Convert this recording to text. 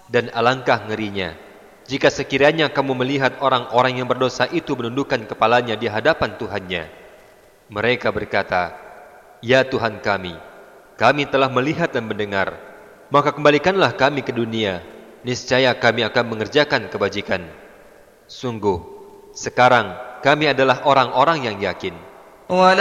Dan alangkah ngerinya jika sekiranya kamu melihat orang-orang yang berdosa itu menundukkan kepalanya di hadapan Tuhannya. Mereka berkata, "Ya Tuhan kami telah melihat dan mendengar. Maka kembalikanlah kami ke dunia. Niscaya kami akan mengerjakan kebajikan. Sungguh, sekarang kami adalah orang-orang yang yakin."